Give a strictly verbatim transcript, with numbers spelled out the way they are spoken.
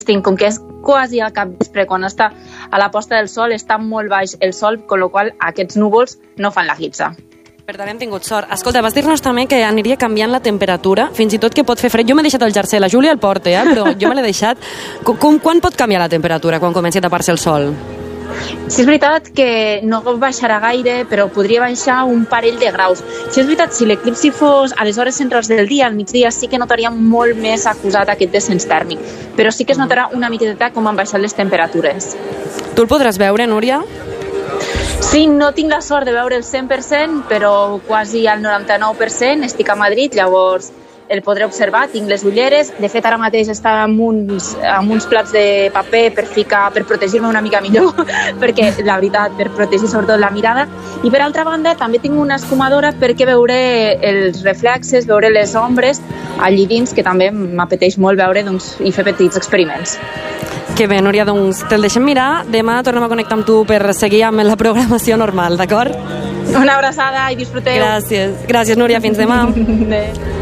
com que és quasi al capvespre, quan està a la posta del sol, està molt baix el sol, amb la qual cosa aquests núvols no fan la guitza. Per tant, hem tingut sort. Escolta, vas dir-nos també que aniria canviant la temperatura, fins i tot que pot fer fred. Jo m'he deixat el jersei, la Júlia el porta, eh? Però jo me l'he deixat. Com, quan pot canviar la temperatura quan comenci a tapar-se el sol? Sí, és veritat que no baixarà gaire, però podria baixar un parell de graus. Sí, és veritat, si l'eclipsi fos a les hores centrals del dia, al migdia, sí que notaríem molt més acusat aquest descens tèrmic, però sí que es notarà una miqueta com han baixat les temperatures. Tu el podràs veure, Núria? Sí, no tinc la sort de veure el cent per cent, però quasi al noranta-nou per cent. Estic a Madrid, llavors el podré observar, tinc les ulleres. De fet, ara mateix està amb uns, amb uns plats de paper per ficar, per protegir-me una mica millor, perquè, la veritat, per protegir sobretot la mirada. I per altra banda, també tinc una escumadora perquè veure els reflexes, veure les ombres allí dins, que també m'apeteix molt veure, doncs, i fer petits experiments. Que bé, Núria, doncs te'l deixem mirar. Demà tornem a connectar amb tu per seguir amb la programació normal, d'acord? Una abraçada i disfruteu. Gràcies. Gràcies, Núria. Fins demà. Bé.